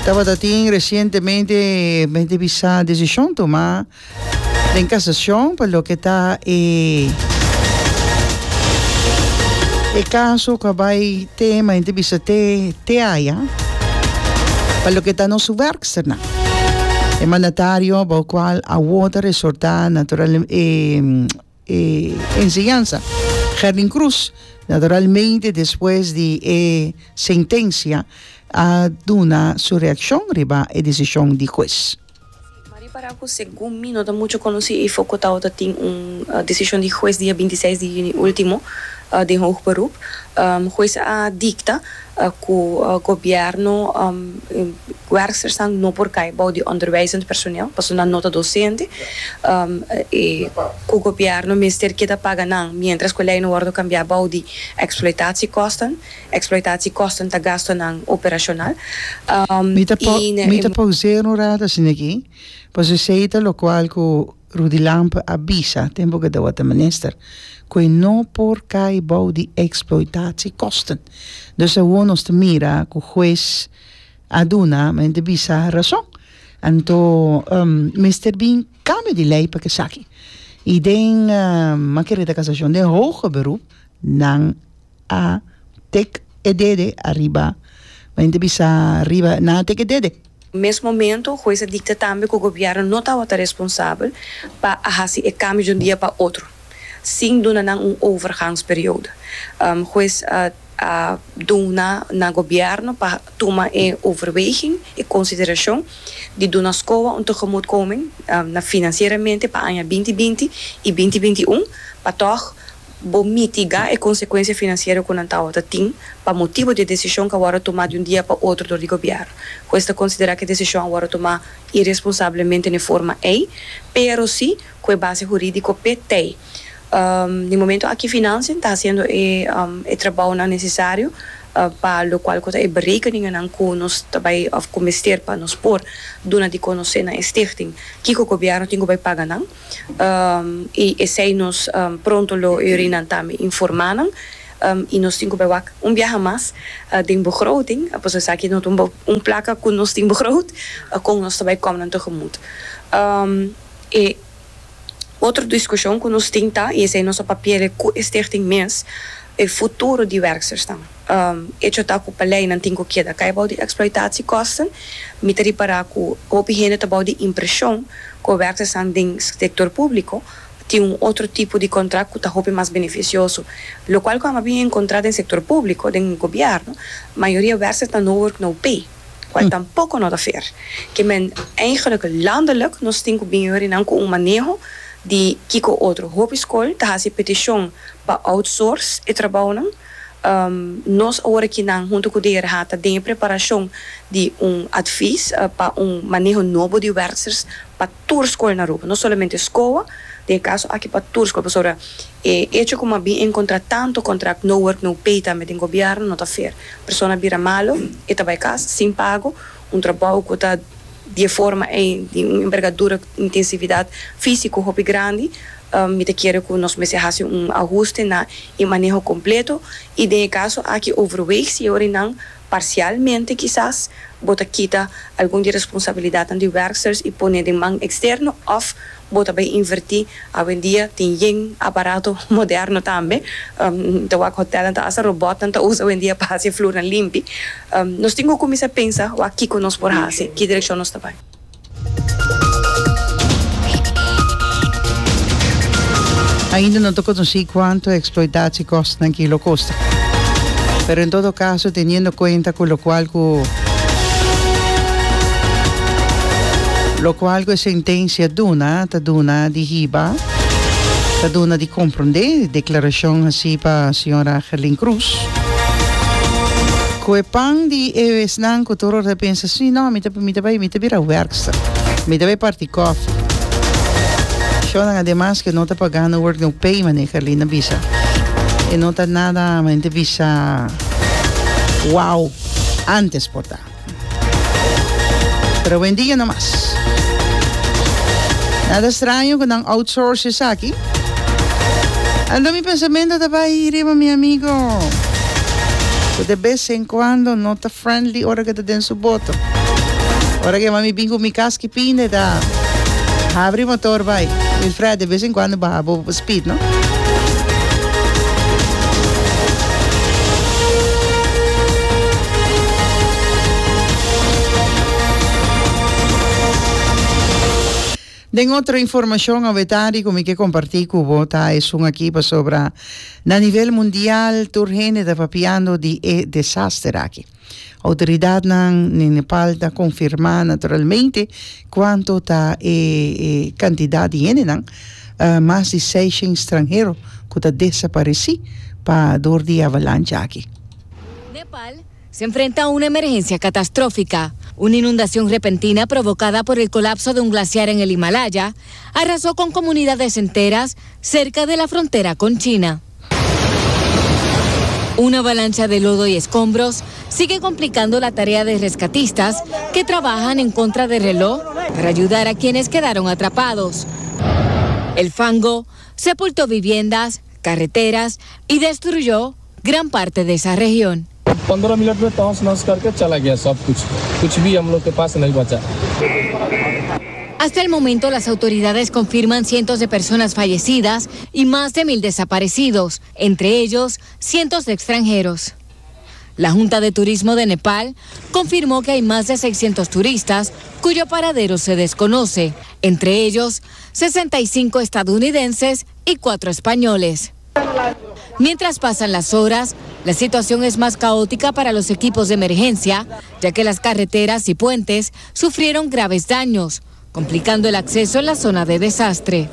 Estaba recientemente esa decisión tomada en casación por lo que está el caso que va a tema en te haya por lo que está no su verksterna. El mandatario por el cual aguanta resulta natural enseñanza. Gerlin Cruz, naturalmente después de sentencia, a dar su reacción riba a decisión del juez. Para que según mí, no da mucho conocido y foco está en una decisión del juez día 26 de junio último de hoog beroep. Juez dicta que el gobierno werkers no por caibouw de onderwijzend personeel, pas una nota docente, que el gobierno minister queda pagan mientras que lei no wordt cambiado de exploitatiekosten te gasten operacional. Mita pausero rada sin aquí, pues se lo cual que Rudy Lamp avisa, tempo que de minister, que no por caibouw de exploitatiekosten. Dus gewoon ons te mira que o juez aduna mente bisa razão. Então, Mr. Bean cambio de lei para que saque. E den maquere da casação de hoge beroep nan a tek edede arriba. Mente bisa arriba na tek edede. Nesse momento, o juez dicta também que o governo não estava responsável para fazer o câmbio de dia para outro, sem dar uma overgangsperiode. O juez dona na governo para tomar em overweging e consideração de dar na escola um tegemoetkoming na financeiramente para ano 2020 e 2021 para toch mitigar a consequência financeira que não está tem para motivo de decisão que agora tomar de dia para outro do governo. Cuesta considerar que a decisão agora tomar irresponsavelmente de forma pero sim com base jurídica PT. No momento aqui financiën está sendo o trabalho necessário para o qual é berekeningen aan nos também of comester para nos por dona de conhecer na stichting que o governo tem que pagar e sei nos pronto lo urinan também informaram e nós temos que viaje mais de begroting, após isso aqui nós placa com nós tem begroot com nós também komen tegemoet. E outra discussão que nós temos e esse é nosso papel com a stichting mens o futuro de werkers dan. Het está com beleid en tingo que da caibouw de exploitatiekosten, miteri para que o begine te bouw de impressão que werkers dan ding sector público tem outro tipo de contrato que está hope mais beneficioso, lo cual como bem encontrado em sector público, em governo, maioria werkers dan no work no pay. Qual tampouco não dá fer. Que men eigenlijk landelijk nós tingo bem en com manejo de kiko outro hogeschool ta hasi petition para outsource e trabalho nós agora que não junto com o DRH tem preparação de advies para manejo novo de werkers para toda escola na rua, não somente escola, tem caso aqui para toda escola, pessoal, hecho como bem encontrar tanto contrato no work no pay também do governo não tá fair, pessoa vira malo e tá vai casa sem pago, trabalho que tá de forma de envergadura, intensividade física muito grande, me te quero que nós fazemos ajuste na manejo completo e de caso aqui overweeg se não parcialmente quizás bota quita alguma de responsabilidade de werkers e pone de mão externo of bota vai invertir hoje em dia tem aparato moderno também então o hotel anta asa robot anta usa hoje em dia para fazer flor limpi nós temos que começar a pensar o aqui que nós por fazer que direção nós está Ainda não tocou sei quanto a exploitação custa naquilo custa. Pero en todo caso, teniendo cuenta con lo cual que sentencia duna de hiba, duna de comprender, declaración así para señora Gerlin Cruz. Que pan de evesnan que todo de pensa sí, no, me te vira werkster, me te ve party coffee. Además que no está pagando work no payment Gerlin visa. Y no está nada mente visa wow antes por tal. Pero buen día nomás. Nada extraño con un outsources aquí. Ando mi pensamiento te va a ir, mi amigo. Que de vez en cuando no está friendly ahora que te den su voto. Ora que mami bingo mi caschi pinde da abre motor vai. Il Fred de vez em quando babo speed, no? Den outra informação a vetari como que comparti com vota é um aqui sobre na nível mundial turgene da papiando de desastre aqui. A autoridade em Nepal está confirmando naturalmente quanto está quantidade de mais de 6 estrangeiros que está desaparecido para dor de avalanche aqui. Nepal se enfrenta a una emergencia catastrófica. Una inundación repentina provocada por el colapso de un glaciar en el Himalaya arrasó con comunidades enteras cerca de la frontera con China. Una avalancha de lodo y escombros sigue complicando la tarea de rescatistas que trabajan en contra del reloj para ayudar a quienes quedaron atrapados. El fango sepultó viviendas, carreteras y destruyó gran parte de esa región. 15 मिनट में तहस नहस करके चला गया सब कुछ भी हम लोग के पास नहीं बचा. Hasta el momento las autoridades confirman cientos de personas fallecidas y más de 1,000 desaparecidos, entre ellos cientos de extranjeros. La Junta de Turismo de Nepal confirmó que hay más de 600 turistas cuyo paradero se desconoce, entre ellos 65 estadounidenses y 4 españoles. Mientras pasan las horas, la situación es más caótica para los equipos de emergencia, ya que las carreteras y puentes sufrieron graves daños, complicando el acceso en la zona de desastre.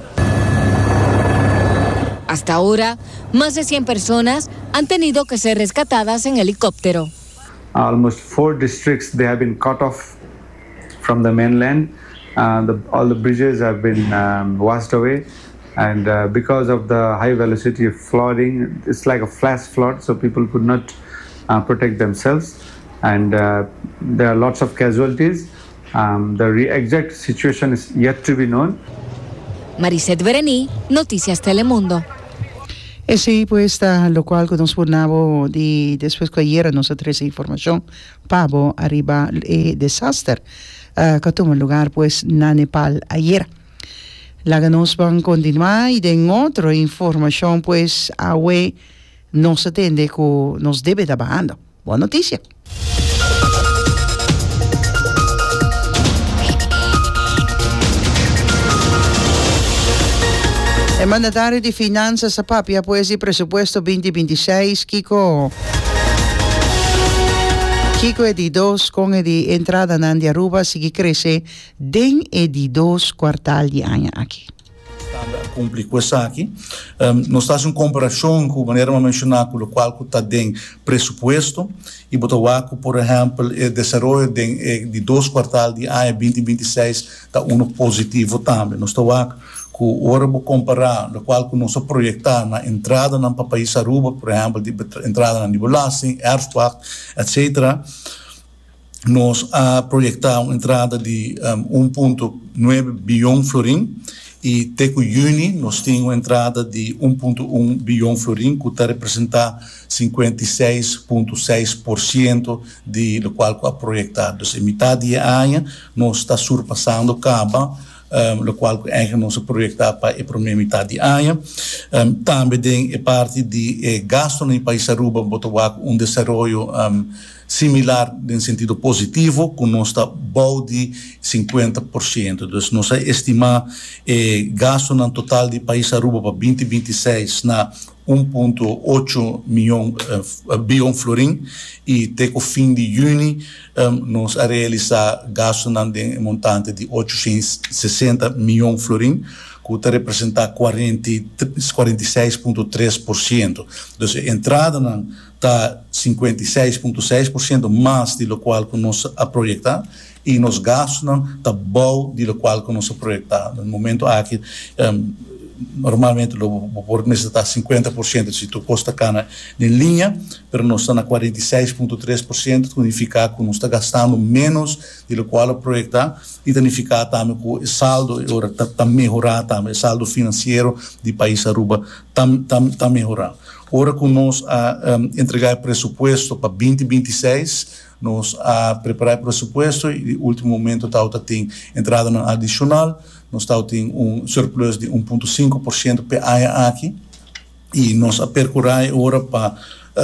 Hasta ahora, más de 100 personas han tenido que ser rescatadas en helicóptero. Almost 4 districts they have been cut off from the mainland. All the bridges have been washed away. And because of the high velocity of flooding, it's like a flash flood, so people could not protect themselves. And there are lots of casualties. The exact situation is yet to be known. Mariset Berení, Noticias Telemundo. Sí, pues lo cual que nos ponemos después que ayer nos trae información, Pavo arriba el desastre que tomó lugar pues en Nepal ayer. La que nos van a continuar y de otra información pues ahora nos atiende que nos debe estar bajando. Buena noticia. El mandatario de Finanzas a Papia pues el presupuesto 2026 Kiko es de 2 con de entrada en de Aruba sigue crece den de 2 quartal de año aquí. Cumprir com isso aqui. Nós estamos em comparação com a maneira de mencionar com o qual está dentro pressuposto e botar por exemplo, o desenvolvimento de 2 quartais de ano 2026 está positivo também. Nós estamos com hora de comparar o qual que nós projetar na entrada no país Aruba, por exemplo, de entrada na Nibolassi, Earthquake, etc. Nós projetar uma entrada de 1,9 bilhão florim e até com junho nós temos uma entrada de 1,1 bilhão florim, que está representar 56,6% de lo qual é projetado. Então, metade do ano nós está surpassando o cabo, o qual é nós projetar para a primeira metade do ano. Também tem parte de gasto no país Aruba, botar desenvolvimento similar em sentido positivo, com nossa bom de 50%. Então, nós estimamos gasto no total do país Aruba para 2026 na 1,8 bilhão florim e até o fim de junho nós a realizar gasto no montante de 860 milhões florim, que representa 46,3%. Então, a entrada está 56,6% mais do que nós a projetar e nos gastos está bom do que nós a projetar. No momento aqui, normalmente por necessitar 50% se tu custa cana em linha, mas nós estamos a 46,3%, significa que nós está gastando menos do que a projetar e significa também que o saldo está melhorando, também o saldo financeiro do país Aruba está melhorando. Ora que nós entregar presupuesto para 2026, nós a preparar o presupuesto e no último momento tem entrada na adicional, nós tem surplus de 1,5% per ano aqui e nós a percorrer agora para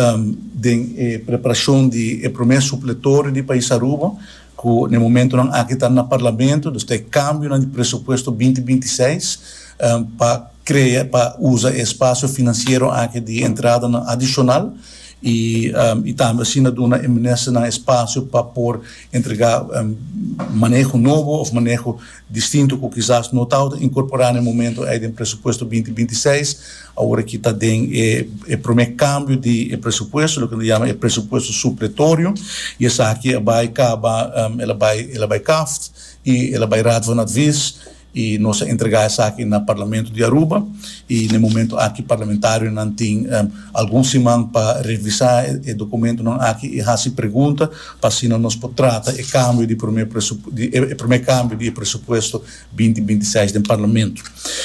preparação de promessa supletória de país Aruba, que no momento não aqui está no parlamento, então tem câmbio no presupuesto 2026 para criar, para usar espaço financeiro aqui de entrada adicional e também assim dá eminência no espaço para por entregar manejo novo ou manejo distinto que quizás não está incorporar no momento aí do presupuesto 2026 agora que está tem o primeiro câmbio de presupuesto, o que chama é presupuesto supletório e essa aqui vai acabar ela vai CAFT e ela vai Raad van Advies e nós entregar essa aqui no Parlamento de Aruba e no momento aqui parlamentário não tem alguns semanas para revisar o documento não aqui e fazer pergunta para se não nos trata o câmbio de primeiro câmbio de presupuesto 2026 do Parlamento.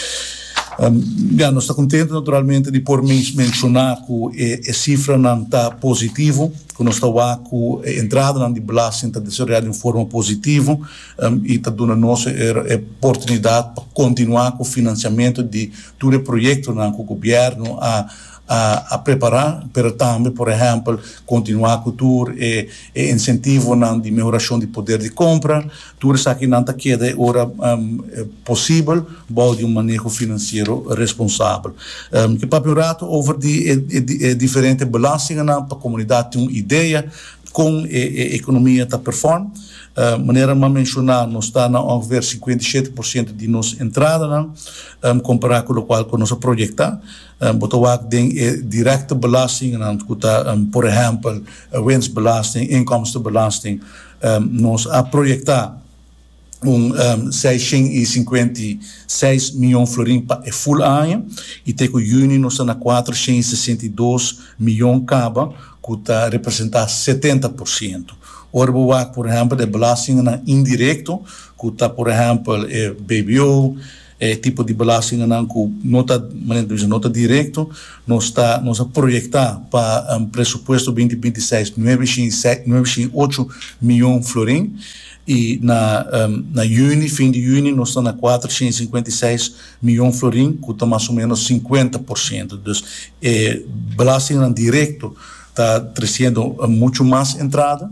Nós estamos contentes naturalmente de por mencionar que a cifra não está positivo, que nós estamos com a entrada de belasting está desenvolvida de forma positiva e está dando-nos a oportunidade para continuar com o financiamento de todo o projeto que o governo a preparar, para também, por exemplo, continuar com o incentivo de melhoração de poder de compra, tudo isso aqui não está queda agora possível, de manejo financeiro responsável. Que para piorar, over de diferentes belastingen para a comunidade ter uma ideia como a economia está performando. Maneira de mencionar, nós está na ongeveer 57% de nossa entrada, comparado com o qual nós projetamos. Botawak tem directe belasting, por exemplo, winstbelasting, inkomstenbelasting, nós a projetar 656 milhões de florins para o full ano e até que junho nós estamos na 462 milhões de caba, que está representar 70%. Ora, por exemplo, de belasting indireto, que está, por exemplo, BBO, tipo de belasting que não está direto, nós está projetar para presupuesto 2026 908 milhões de florins e na fim de junho nós estamos na 456 milhões de florins, que está mais ou menos 50%. Então, belasting direto está trazendo muito mais entrada,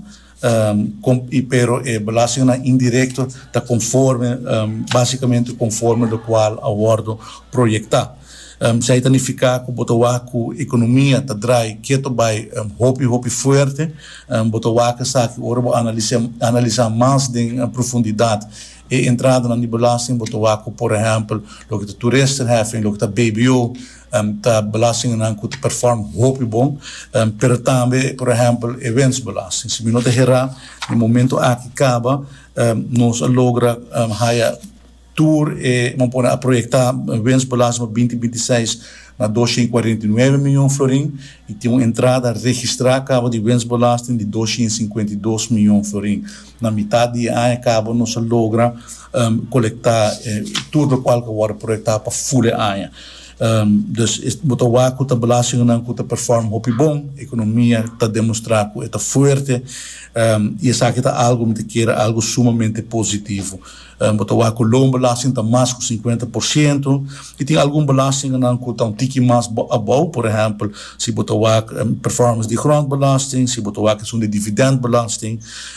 pero belasting indireto está conforme, basicamente conforme do qual a bordo projetar. Se significa que a economia está drai, que vai hopi forte, botawaca sabe agora analisar mais em profundidade e entrada na belasting, botawaca, por exemplo, o que o turista have, o que o BBO, tá belasting que performa hopi bom, pero também, por exemplo, eventos belasting. Se não derrar, no momento aqui acaba, nós logra haya tour vamos a projetar eventos belasting 2026 na 249 milhões de florins e tem uma entrada registrada acaba de eventos belasting de 252 milhões de florins. Na metade de ano acaba nós logra coletar tudo o qual que vai projetar para full ano. Dus botawaku está belasting que está performa hopi bom, a economia está demonstrando que está forte e isso aqui está algo sumamente positivo. Botawaku loan belasting está mais que 50% e tem algum belasting que está tique mais abaixo, por exemplo, se botawaku performance de grondbelasting, se botawaku de dividendbelasting,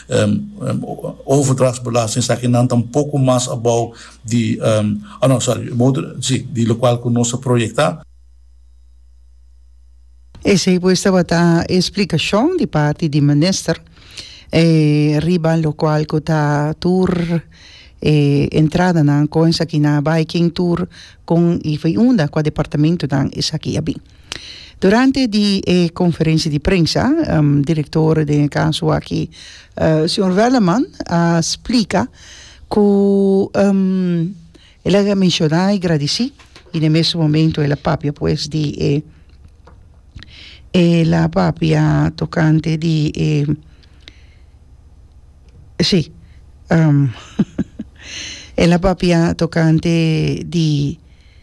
overdrachtsbelasting, isso aqui está pouco mais abaixo de de local que nós projetar. Essa é a explicação de parte do ministro riba local que está tour entrada na coisa aqui na biking tour com e foi unda com o departamento da isso aqui abi. Durante a conferência de prensa, diretor do caso aqui, Sr. Velleman, explica que ele mencionou e agradeci e no mesmo momento ela papia pues de la papia tocante de sì la papia tocante di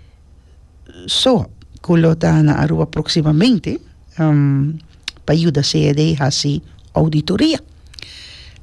quello da Aruba prossimamente para aiuta sede a auditoria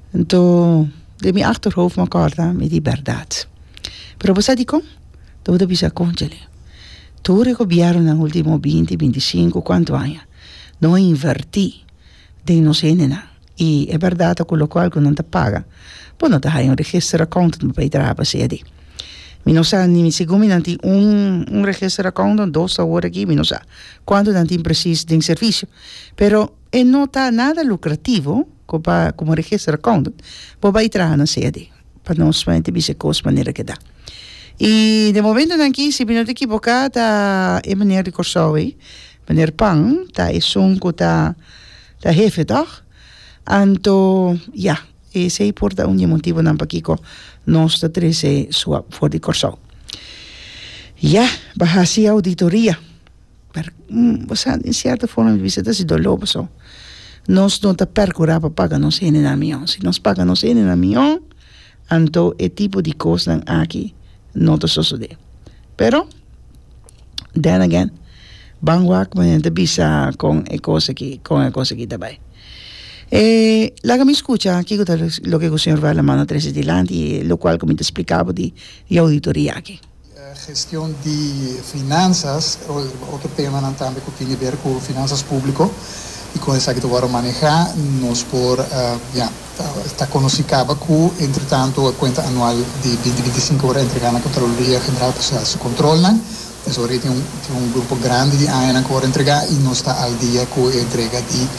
Então, de mijn achterhoofd me corta met die verdade. Pero você dico, todo bisa congele. Todo gobierno na último 20, 25, quanto anos, não inverti de nos enena. E é verdade com o qual não te paga. Pô, não te há registro accountant para ir trabalhar CD. Mi não sa ni mi segumi nanti registro accountant, 2 horas aqui, mi não sa. Quando nanti preciso de serviço. Pero e não tá nada lucrativo como registro accountant, para ir trabalhar na CD. Para nós somente bisa coisa maneira que dá. E de momento aqui, se não te equivocar, tá é maneira de corsoe, maneira pang, tá é sunco, tá jefe, toch? Anto, ja, esse é por um motivo não para que nós treze sua for de corso. Ja, bahasi auditoria. Você em certa forma visita se dolor so. Nós não tá percurar para pagar nos em na minha. Se nós paga nos em na minha, anto é tipo de coisa aqui não te sucede. Pero then again, bangwak man te bisa con a cosa que também. La que me escucha aquí lo que el señor va a la mano 13 delante y lo cual como te explicaba de auditoría aquí. Gestión de finanzas, otro tema también que tiene que ver con finanzas públicas y con esa que te voy a manejar, nos por está conocido que entre tanto la cuenta anual de 2025 ahora entregada a la Contraloría General para se controlan. Eso tiene un grupo grande de años que ahora entrega y no está al día con la entrega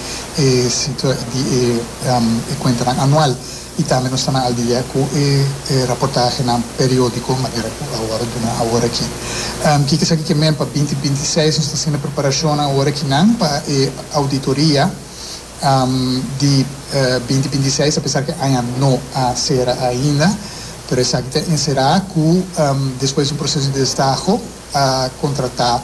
de cuenta anual y también no está al día con el reportaje periódico manera ahora de una hora aquí. Que sabe que mesmo para 2026 está haciendo preparación ahora aquí para auditoría de 2026 a pesar que año no será ainda, pero exactamente será que después de un proceso de destajo a contratar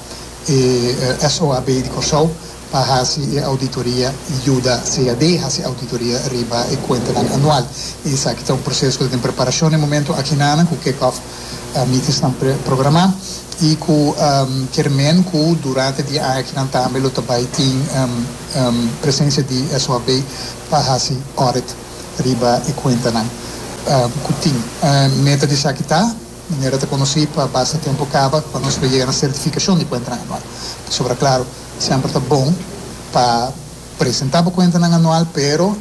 SOAB de Corsol para fazer auditoria ajuda CAD, fazer auditoria arriba e conta anual. Isso aqui é um processo de preparação no momento aqui na com o kick-off meeting estão programados e com Kermen com durante o dia aqui na também o também tem presença de SOAB para fazer audit arriba e conta na com tem meta de saquita maneira de conhecer para bastante tempo acaba para nós chegar na certificação de conta anual. Sobre claro, sempre está bom para apresentar a conta anual, pero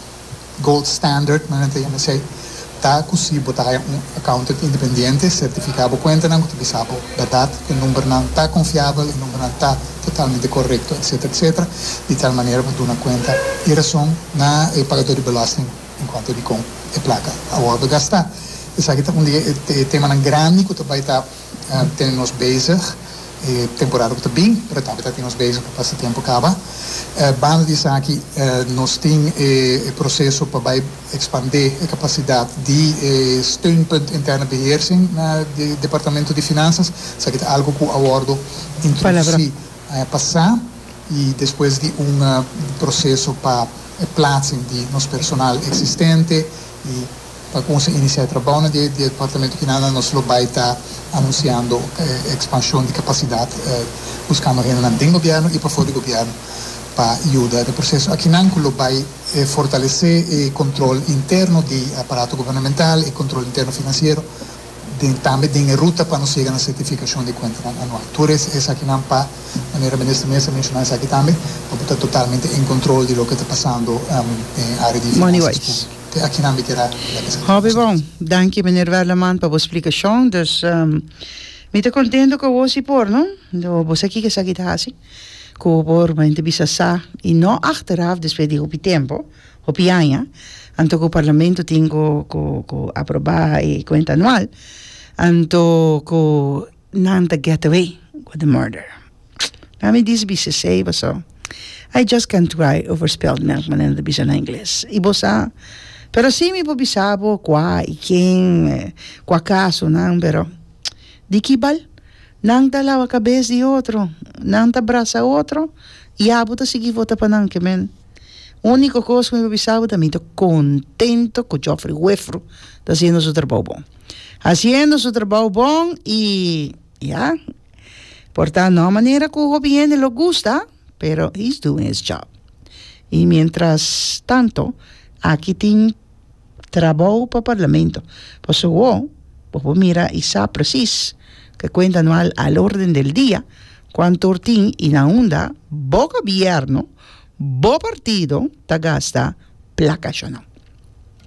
gold standard, não sei, está possível botar accountant independente, certificar a conta não, que sabe verdade, que o número não está confiável, o número não está totalmente correto, etc, de tal maneira para dar uma conta e razão na pagador de belasting enquanto de com a placa a hora de gastar. Isso aqui é um tema grande que também está tendo nos bezig, temporada que está bem, mas também está tendo nos bezig para esse tempo acaba. Banda disso aqui, nós temos processo para expandir a capacidade de steunpunt interne beheersing do Departamento de Finanças. Isso aqui é algo que o acordo introduzir passar e depois de processo para plaatsing de nosso personal existente e para onze iniciar trabalho no departamento que nada nos lo vai estar anunciando expansão de capacidade buscando renda dentro do governo e para fora do governo para ajudar no processo aqui não lo vai fortalecer o controle interno do aparato governamental e controle interno financeiro também tem ruta para nos chegar na certificação de conta anual. Tudo isso aqui não para maneira ministra mesmo mencionar isso aqui também para estar totalmente em controle de lo que está passando em área de finanças aqui na Miquera. Hobby bom, danke meneer Werleman para a explicação. Dus, me estou contento com você por, não? Você aqui que sabe que assim, com por uma entrevista e não achteraf, depois de o tempo, o pianha, anto que o parlamento tem que aprovar a conta anual, anto que não te get away with the murder. Na me diz bisa say so. I just can't try overspelled milk man na bisa na English. Ibosa. Pero sim me pobisabo qua e quem qua caso não, pero di kibal nang talaw a cabeça de outro, nang tabraça outro e abuta seguir vota pa nang kemen. Único coisa que me pobisabo também tô contento com Geoffrey Wefro tá fazendo seu trabalho bom. Haciendo su trabajo bom y ya, portanto, no maneira que o gobierno lo gusta, pero he's doing his job. Y mientras tanto, aquí tem trabajo para parlamento. Pues pues mira y sabe preciso que cuenta anual al orden del día cuánto ortín y na onda bo gobierno, bo partido ta gasta placa no.